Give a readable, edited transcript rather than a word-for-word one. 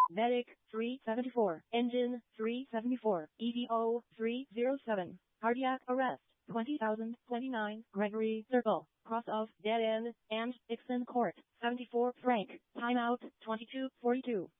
Medic 374. Engine 374. EVO 307. Cardiac arrest 20,029. Gregory Circle. Cross of Dead End and Dixon Court. 74 Frank. Timeout 22:42.